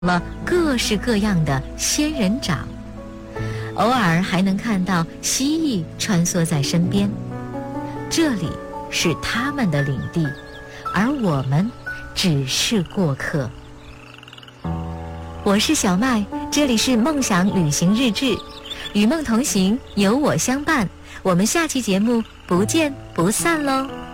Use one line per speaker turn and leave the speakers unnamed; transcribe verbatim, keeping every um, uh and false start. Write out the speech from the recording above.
了各式各样的仙人掌，偶尔还能看到蜥蜴穿梭在身边。这里是他们的领地，而我们只是过客。我是小麦，这里是梦想旅行日志，与梦同行，有我相伴。我们下期节目不见不散喽。